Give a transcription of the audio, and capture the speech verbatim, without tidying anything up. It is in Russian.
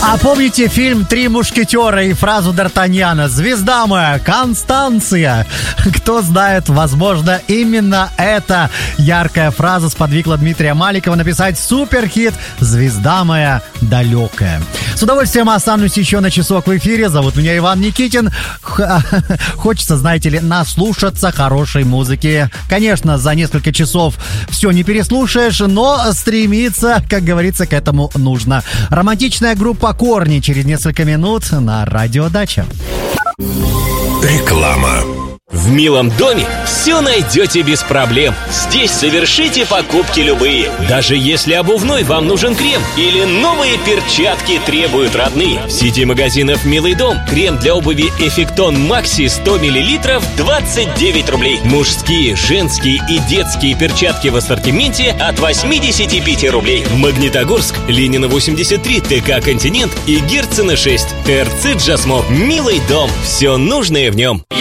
А помните фильм «Три мушкетера» и фразу Д'Артаньяна «Звезда моя, Констанция»? Кто знает, возможно, именно эта яркая фраза сподвигла Дмитрия Маликова написать суперхит «Звезда моя далекая». С удовольствием останусь еще на часок в эфире. Зовут меня Иван Никитин. Хочется, знаете ли, наслушаться хорошей музыки. Конечно, за несколько часов все не переслушаешь, но стремиться, как говорится, к этому нужно. Романтичная группа «Корни» через несколько минут на Радио Дача. Реклама. В «Милом доме» все найдете без проблем. Здесь совершите покупки любые. Даже если обувной вам нужен крем или новые перчатки требуют родные. В сети магазинов «Милый дом» крем для обуви «Эффектон Макси» сто миллилитров двадцать девять рублей. Мужские, женские и детские перчатки в ассортименте от восемьдесят пять рублей. Магнитогорск, Ленина восемьдесят три, ТК «Континент» и Герцена шесть. ТРЦ «Джасмо». «Милый дом». Все нужное в нем.